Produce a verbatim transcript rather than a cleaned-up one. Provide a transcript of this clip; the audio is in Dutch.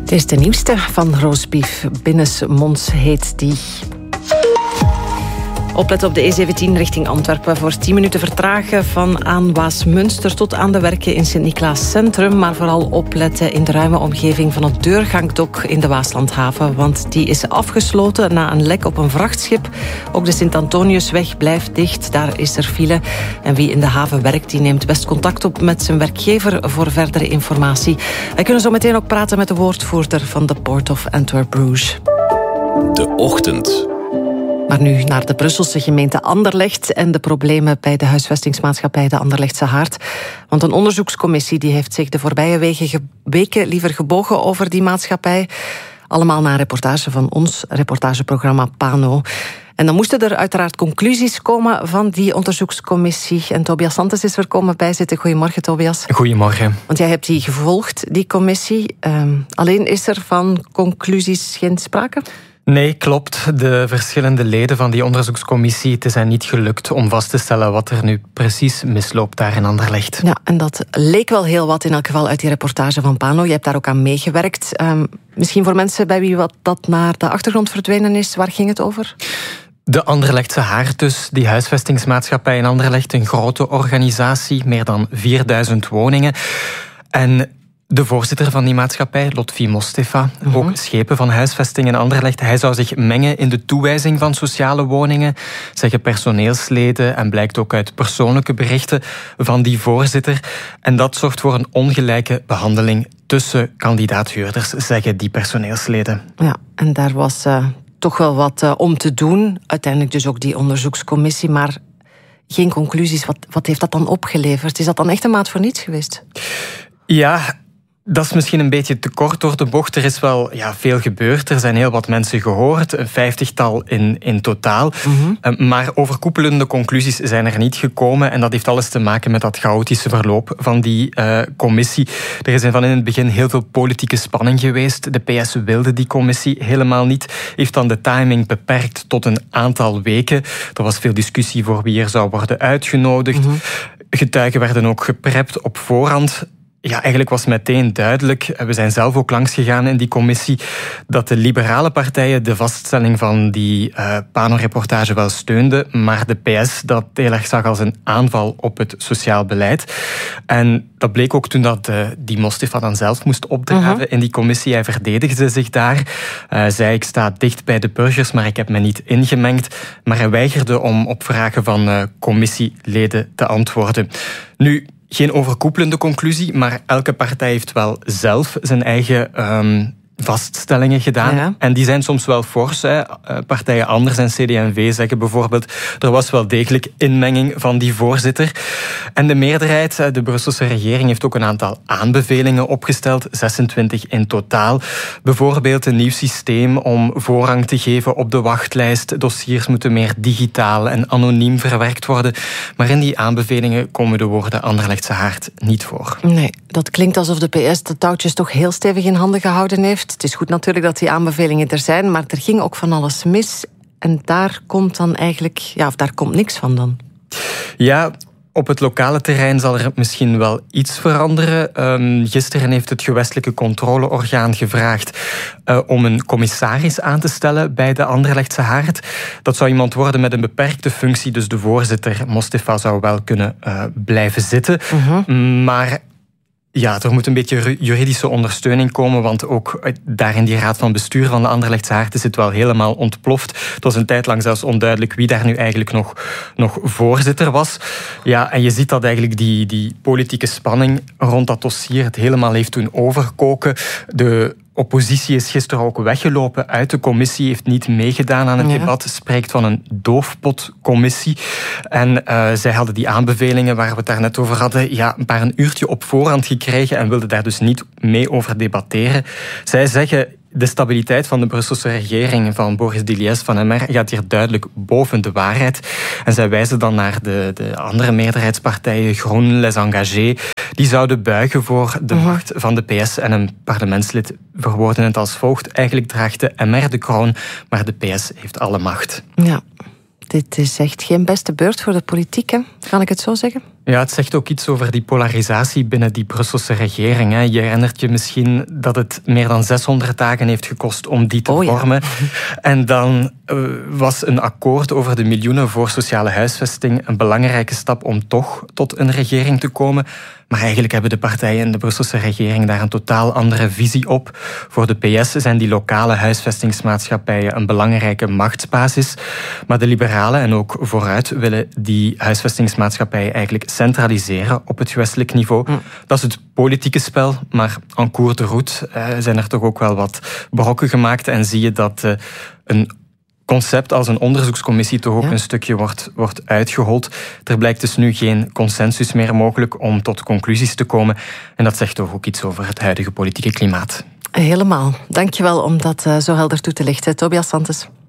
Het is de nieuwste van Roosbief. Binnensmonds heet die. Opletten op de E zeventien richting Antwerpen. Voor tien minuten vertragen van aan Waasmunster tot aan de werken in Sint-Niklaas Centrum. Maar vooral opletten in de ruime omgeving van het deurgangdok in de Waaslandhaven. Want die is afgesloten na een lek op een vrachtschip. Ook de Sint-Antoniusweg blijft dicht. Daar is er file. En wie in de haven werkt, die neemt best contact op met zijn werkgever voor verdere informatie. We kunnen zo meteen ook praten met de woordvoerder van de Port of Antwerp-Bruges. De Ochtend. Maar nu naar de Brusselse gemeente Anderlecht en de problemen bij de huisvestingsmaatschappij de Anderlechtse Haard. Want een onderzoekscommissie die heeft zich de voorbije weken, ge- weken liever gebogen over die maatschappij. Allemaal na een reportage van ons reportageprogramma Pano. En dan moesten er uiteraard conclusies komen van die onderzoekscommissie. En Tobias Santes is er komen bijzitten. Goedemorgen, Tobias. Goedemorgen. Want jij hebt die gevolgd, die commissie. Um, alleen is er van conclusies geen sprake? Nee, klopt. De verschillende leden van die onderzoekscommissie, het is hen niet gelukt om vast te stellen wat er nu precies misloopt daar in Anderlecht. Ja, en dat leek wel heel wat in elk geval uit die reportage van Pano. Je hebt daar ook aan meegewerkt. Um, misschien voor mensen bij wie wat dat naar de achtergrond verdwenen is, waar ging het over? De Anderlechtse Haard dus, die huisvestingsmaatschappij in Anderlecht, een grote organisatie, meer dan vierduizend woningen. En de voorzitter van die maatschappij, Lotfi Mostefa, mm-hmm. ook schepen van huisvesting in Anderlecht, hij zou zich mengen in de toewijzing van sociale woningen, zeggen personeelsleden, en blijkt ook uit persoonlijke berichten van die voorzitter. En dat zorgt voor een ongelijke behandeling tussen kandidaathuurders, zeggen die personeelsleden. Ja, en daar was uh, toch wel wat uh, om te doen. Uiteindelijk dus ook die onderzoekscommissie, maar geen conclusies. Wat, wat heeft dat dan opgeleverd? Is dat dan echt een maat voor niets geweest? Ja, dat is misschien een beetje te kort door de bocht. Er is wel ja, veel gebeurd. Er zijn heel wat mensen gehoord. Een vijftigtal in, in totaal. Mm-hmm. Maar overkoepelende conclusies zijn er niet gekomen. En dat heeft alles te maken met dat chaotische verloop van die uh, commissie. Er is van in het begin heel veel politieke spanning geweest. De P S wilde die commissie helemaal niet. Heeft dan de timing beperkt tot een aantal weken. Er was veel discussie voor wie er zou worden uitgenodigd. Mm-hmm. Getuigen werden ook geprept op voorhand. Ja, eigenlijk was meteen duidelijk, we zijn zelf ook langs gegaan in die commissie, dat de liberale partijen de vaststelling van die uh, Pano-reportage wel steunden, maar de P S dat heel erg zag als een aanval op het sociaal beleid. En dat bleek ook toen dat uh, die Mostefa dan zelf moest opdraven uh-huh. in die commissie. Hij verdedigde zich daar. Uh, zei, ik sta dicht bij de burgers, maar ik heb me niet ingemengd. Maar hij weigerde om op vragen van uh, commissieleden te antwoorden. Nu, geen overkoepelende conclusie, maar elke partij heeft wel zelf zijn eigen um, vaststellingen gedaan. Ja. En die zijn soms wel fors. Hè. Partijen Anders en C D en V zeggen bijvoorbeeld, er was wel degelijk inmenging van die voorzitter. En de meerderheid, de Brusselse regering, heeft ook een aantal aanbevelingen opgesteld, zesentwintig in totaal. Bijvoorbeeld een nieuw systeem om voorrang te geven op de wachtlijst. Dossiers moeten meer digitaal en anoniem verwerkt worden. Maar in die aanbevelingen komen de woorden Anderlechtse Haard niet voor. Nee, dat klinkt alsof de P S de touwtjes toch heel stevig in handen gehouden heeft. Het is goed natuurlijk dat die aanbevelingen er zijn, maar er ging ook van alles mis. En daar komt dan eigenlijk, ja, of daar komt niks van dan. Ja, op het lokale terrein zal er misschien wel iets veranderen. Um, gisteren heeft het gewestelijke controleorgaan gevraagd uh, om een commissaris aan te stellen bij de Anderlechtse Haard. Dat zou iemand worden met een beperkte functie, dus de voorzitter Mostefa zou wel kunnen uh, blijven zitten. Uh-huh. Maar ja, er moet een beetje juridische ondersteuning komen, want ook daar in die raad van bestuur van de Anderlechtse Haard is het wel helemaal ontploft. Het was een tijd lang zelfs onduidelijk wie daar nu eigenlijk nog, nog voorzitter was. Ja, en je ziet dat eigenlijk die, die politieke spanning rond dat dossier het helemaal heeft doen overkoken. De oppositie is gisteren ook weggelopen uit de commissie, heeft niet meegedaan aan het ja. debat, spreekt van een doofpotcommissie. En uh, zij hadden die aanbevelingen waar we het daar net over hadden, ja, maar een uurtje op voorhand gekregen en wilden daar dus niet mee over debatteren. Zij zeggen, de stabiliteit van de Brusselse regering van Boris Diliès van M R gaat hier duidelijk boven de waarheid. En zij wijzen dan naar de, de andere meerderheidspartijen, Groen, Les Engagés. Die zouden buigen voor de macht van de P S. En een parlementslid verwoordde het als volgt. Eigenlijk draagt de M R de kroon, maar de P S heeft alle macht. Ja. Het dit is echt geen beste beurt voor de politiek, hè? Kan ik het zo zeggen? Ja, het zegt ook iets over die polarisatie binnen die Brusselse regering. Hè. Je herinnert je misschien dat het meer dan zeshonderd dagen heeft gekost om die te oh, vormen. Ja. En dan uh, was een akkoord over de miljoenen voor sociale huisvesting een belangrijke stap om toch tot een regering te komen. Maar eigenlijk hebben de partijen in de Brusselse regering daar een totaal andere visie op. Voor de P S zijn die lokale huisvestingsmaatschappijen een belangrijke machtsbasis. Maar de liberalen en ook Vooruit willen die huisvestingsmaatschappijen eigenlijk centraliseren op het gewestelijk niveau. Mm. Dat is het politieke spel, maar en cours de route uh, zijn er toch ook wel wat brokken gemaakt en zie je dat uh, een concept als een onderzoekscommissie toch ook ja. een stukje wordt, wordt uitgehold. Er blijkt dus nu geen consensus meer mogelijk om tot conclusies te komen. En dat zegt toch ook iets over het huidige politieke klimaat. Helemaal. Dankjewel om dat uh, zo helder toe te lichten, Tobias Santes.